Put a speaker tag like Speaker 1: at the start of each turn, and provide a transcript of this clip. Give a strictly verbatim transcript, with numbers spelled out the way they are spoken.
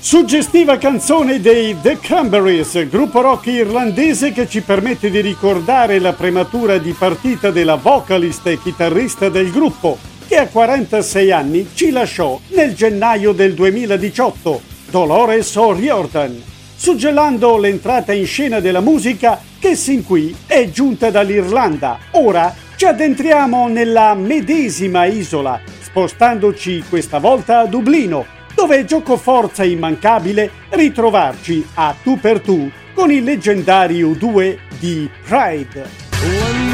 Speaker 1: Suggestiva canzone dei The Cranberries, gruppo rock irlandese che ci permette di ricordare la prematura dipartita della vocalista e chitarrista del gruppo, che a quarantasei anni ci lasciò nel gennaio del duemiladiciotto, Dolores O'Riordan, suggellando l'entrata in scena della musica che sin qui è giunta dall'Irlanda. Ora ci addentriamo nella medesima isola, spostandoci questa volta a Dublino, dove è giocoforza immancabile ritrovarci a tu per tu con i leggendari U due di Pride.